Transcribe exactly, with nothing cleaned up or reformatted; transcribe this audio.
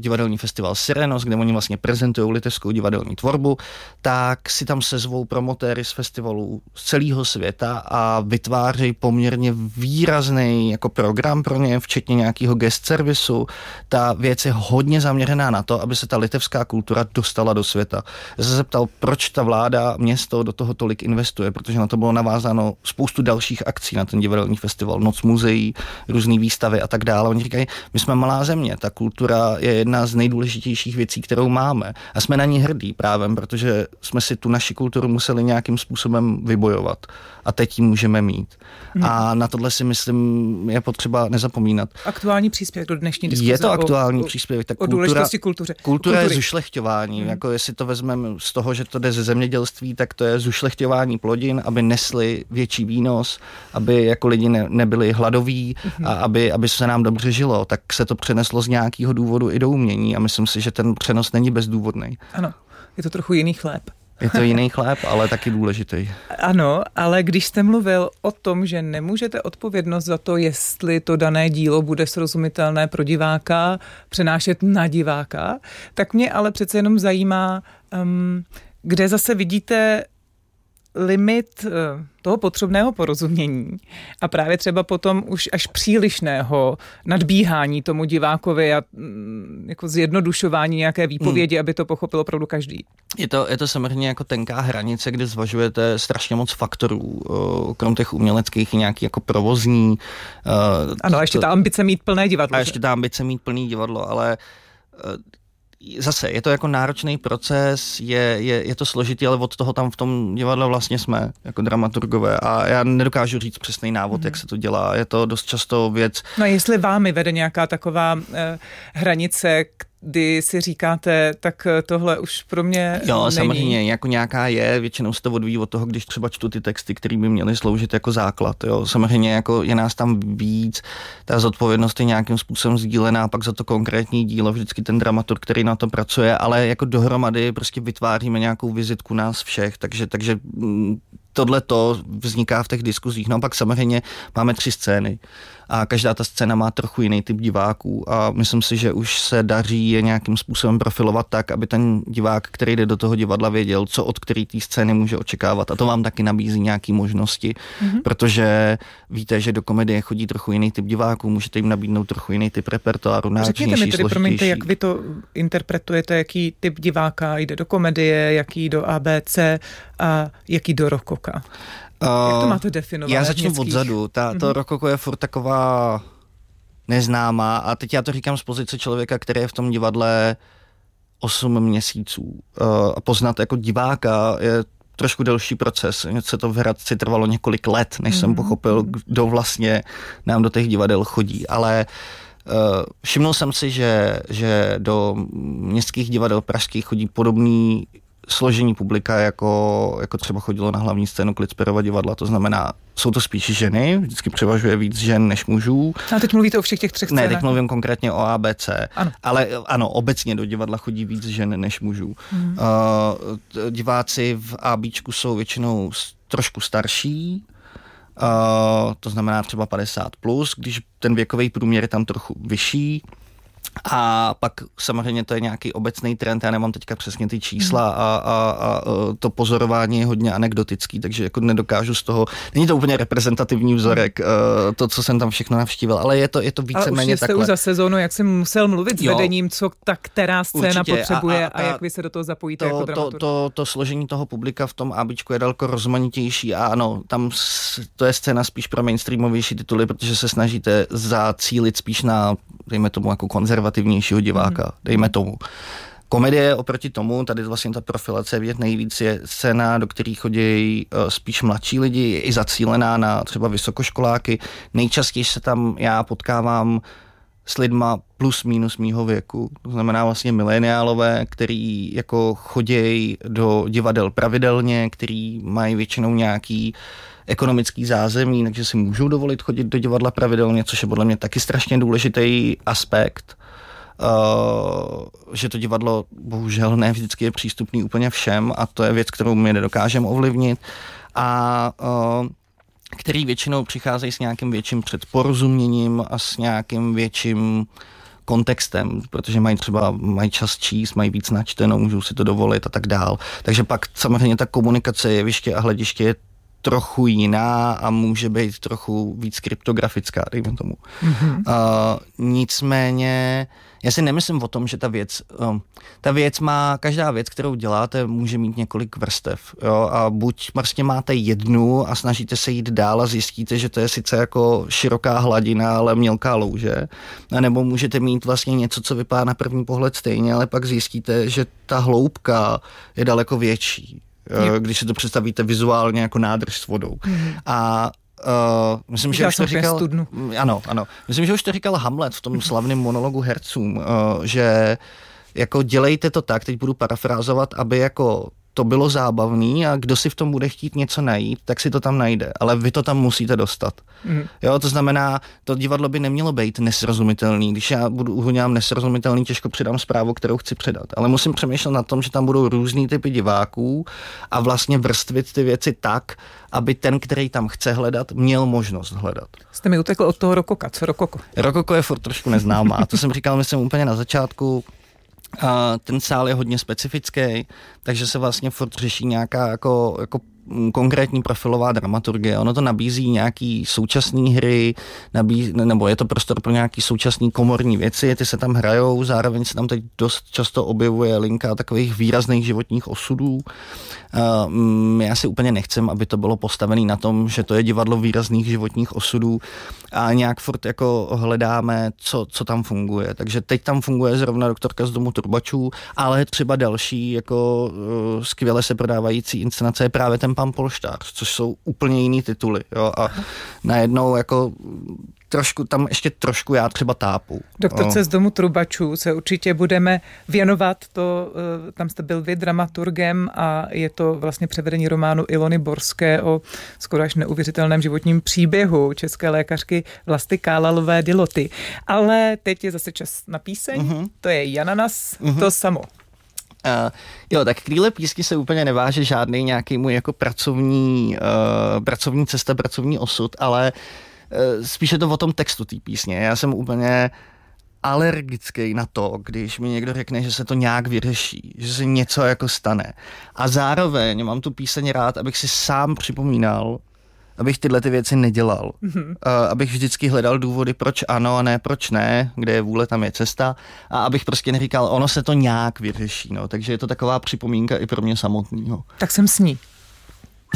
divadelní festival Sirenos, kde oni vlastně prezentují litevskou divadelní tvorbu, tak si tam sezvou promotéry z festivalů z celého světa a vytvářejí poměrně výrazný jako program pro ně, včetně nějakého guest servisu. Ta věc je hodně zaměřená na to, aby se ta litevská kultura dostala do světa. Já jsem se zeptal, proč ta vláda, město do toho tolik investuje, protože na to bylo navázáno spoustu dalších akcí na ten divadelní festival, noc muzeí, různé výstavy a tak dále. Oni říkají, my jsme malá země, ta kultura je jedna z nejdůležitějších věcí, kterou máme a jsme na ní hrdí právě, protože jsme si tu naši kulturu museli nějakým způsobem vybojovat a teď ji můžeme mít. Hmm. A na tohle si myslím je potřeba nezapomínat. Aktuální příspěvek do dnešní diskuze. Je to aktuální o, příspěvek. Tak o kultura, důležitosti kultuře. Kultura je zušlechťování. Hmm. Jako jestli to vezmeme z toho, že to jde ze zemědělství, tak to je zušlechťování plodin, aby nesli větší výnos, aby jako lidi ne, nebyli hladoví hmm. a aby, aby se nám dobře žilo. Tak se to přeneslo z nějakého důvodu i do umění a myslím si, že ten přenos není bezdůvodný. Ano, je to trochu jiný chléb. Je to jiný chléb, ale taky důležitý. Ano, ale když jste mluvil o tom, že nemůžete odpovědnost za to, jestli to dané dílo bude srozumitelné pro diváka, přenášet na diváka, tak mě ale přece jenom zajímá, um, kde zase vidíte limit toho potřebného porozumění a právě třeba potom už až přílišného nadbíhání tomu divákovi a jako zjednodušování nějaké výpovědi, hmm. aby to pochopil opravdu každý. Je to, je to samozřejmě jako tenká hranice, kde zvažujete strašně moc faktorů, krom těch uměleckých, nějaký jako provozní. Ano, a ještě to, ta ambice mít plné divadlo. A ještě ta ambice mít plný divadlo, ale zase, je to jako náročný proces, je, je, je to složitý, ale od toho tam v tom divadle vlastně jsme, jako dramaturgové a já nedokážu říct přesný návod, mm. jak se to dělá. Je to dost často věc. No a jestli vámi vede nějaká taková eh, hranice, kdy si říkáte, tak tohle už pro mě Jo, není. samozřejmě, jako nějaká je, většinou se to odvíjí od toho, když třeba čtu ty texty, které by měly sloužit jako základ, jo. Samozřejmě jako je nás tam víc, ta zodpovědnost je nějakým způsobem sdílená, pak za to konkrétní dílo vždycky ten dramaturg, který na to pracuje, ale jako dohromady prostě vytváříme nějakou vizitku nás všech, takže, takže tohle to vzniká v těch diskuzích. No a pak samozřejmě máme tři scény a každá ta scéna má trochu jiný typ diváků a myslím si, že už se daří je nějakým způsobem profilovat tak, aby ten divák, který jde do toho divadla, věděl, co od který té scény může očekávat a to vám taky nabízí nějaké možnosti, mm-hmm. protože víte, že do komedie chodí trochu jiný typ diváků, můžete jim nabídnout trochu jiný typ repertoáru, náročnější, Řekněte mi tedy, složitější. promiňte, jak vy to interpretujete, jaký typ diváka jde do komedie, jaký do A B C a jaký do rokoka? Jak to máte definovat? Já začnu odzadu. Ta, to mm-hmm. rokoko je furt taková neznámá a teď já to říkám z pozice člověka, který je v tom divadle osm měsíců. A poznat jako diváka je trošku delší proces. Se to v Hradci trvalo několik let, než mm-hmm. jsem pochopil, kdo vlastně nám do těch divadel chodí. Ale uh, všimnul jsem si, že, že do městských divadel pražských chodí podobný složení publika, jako, jako třeba chodilo na hlavní scénu Klitsperova divadla, to znamená, jsou to spíš ženy, vždycky převažuje víc žen než mužů. A teď mluvíte o všech těch třech scénách? Ne, teď mluvím konkrétně o A B C, ano. ale ano, obecně do divadla chodí víc žen než mužů. Hmm. Uh, diváci v ABčku jsou většinou trošku starší, uh, to znamená třeba padesát plus, když ten věkový průměr je tam trochu vyšší. A pak samozřejmě to je nějaký obecný trend, já nemám teďka přesně ty čísla a, a, a to pozorování je hodně anekdotický, takže jako nedokážu z toho, není to úplně reprezentativní vzorek, to, co jsem tam všechno navštívil, ale je to, je to víceméně takhle. Ale už jste už za sezónu, jak jsem musel mluvit s vedením, co ta která scéna určitě. potřebuje a, a, a jak vy se do toho zapojíte to, jako dramaturg. To, to, to složení toho publika v tom ABčku je daleko rozmanitější a ano, tam to je scéna spíš pro mainstreamovější tituly, protože se snažíte zacílit spíš na, dejme tomu, jako konzervativnějšího diváka, dejme tomu. Komedie oproti tomu, tady vlastně ta profilace vidět nejvíc, je scéna, do který chodí uh, spíš mladší lidi, je i zacílená na třeba vysokoškoláky. Nejčastěji se tam já potkávám s lidma plus minus mýho věku, to znamená vlastně mileniálové, který jako chodí do divadel pravidelně, který mají většinou nějaký ekonomický zázemí, takže si můžou dovolit chodit do divadla pravidelně, což je podle mě taky strašně důležitý aspekt. Uh, že to divadlo bohužel ne vždycky je přístupný úplně všem a to je věc, kterou my nedokážeme ovlivnit a uh, který většinou přicházejí s nějakým větším předporozuměním a s nějakým větším kontextem, protože mají třeba mají čas číst, mají víc načteno, můžou si to dovolit a tak dál. Takže pak samozřejmě ta komunikace jeviště a hlediště je trochu jiná a může být trochu víc kryptografická, dejme tomu. Mm-hmm. Uh, nicméně, já si nemyslím o tom, že ta věc, um, ta věc má, každá věc, kterou děláte, může mít několik vrstev. Jo? A buď vlastně máte jednu a snažíte se jít dál a zjistíte, že to je sice jako široká hladina, ale mělká louže, a nebo můžete mít vlastně něco, co vypadá na první pohled stejně, ale pak zjistíte, že ta hloubka je daleko větší. Když si to představíte vizuálně jako nádrž s vodou. Mm. A uh, myslím, že už to říkal... Studnu. Ano, ano. Myslím, že už to říkal Hamlet v tom slavném monologu hercům, uh, že jako dělejte to tak, teď budu parafrázovat, aby jako to bylo zábavný a kdo si v tom bude chtít něco najít, tak si to tam najde. Ale vy to tam musíte dostat. Mm. Jo, to znamená, to divadlo by nemělo být nesrozumitelný. Když já budu uhodňám nesrozumitelný, těžko předám zprávu, kterou chci předat. Ale musím přemýšlet na tom, že tam budou různý typy diváků a vlastně vrstvit ty věci tak, aby ten, který tam chce hledat, měl možnost hledat. Jste mi utekl od toho rokoka. Co rokoko? Rokoko je furt trošku neznámá. To jsem říkal, myslím, úplně na začátku. A ten sál je hodně specifický, takže se vlastně furt řeší nějaká jako, jako konkrétní profilová dramaturgie. Ono to nabízí nějaký současné hry, nabízí, nebo je to prostor pro nějaký současný komorní věci, ty se tam hrajou, zároveň se tam teď dost často objevuje linka takových výrazných životních osudů. Já si úplně nechcem, aby to bylo postavené na tom, že to je divadlo výrazných životních osudů a nějak furt jako hledáme, co, co tam funguje. Takže teď tam funguje zrovna Doktorka z domu Turbačů, ale třeba další jako uh, skvěle se prodávající inscenace je právě ten Pan polštář, což jsou úplně jiný tituly. Jo? A najednou jako trošku, tam ještě trošku já třeba tápu. Doktorce o. z domu Trubačů se určitě budeme věnovat, to, tam jste byl vy dramaturgem a je to vlastně převedení románu Ilony Borské o skoro až neuvěřitelném životním příběhu české lékařky Vlasty Kálalové Diloty. Ale teď je zase čas na píseň, uh-huh. to je Jananas, uh-huh. to samo. Uh, jo, tak k téhle písni se úplně neváže žádný nějaký můj jako pracovní, uh, pracovní cesta, pracovní osud, ale uh, spíše to o tom textu té písně. Já jsem úplně alergický na to, když mi někdo řekne, že se to nějak vyřeší, že se něco jako stane. A zároveň mám tu píseň rád, abych si sám připomínal, abych tyhle ty věci nedělal. Mm-hmm. Uh, abych vždycky hledal důvody, proč ano a ne proč ne, kde je vůle, tam je cesta. A abych prostě neříkal, ono se to nějak vyřeší. No. Takže je to taková připomínka i pro mě samotného. Tak jsem s ní.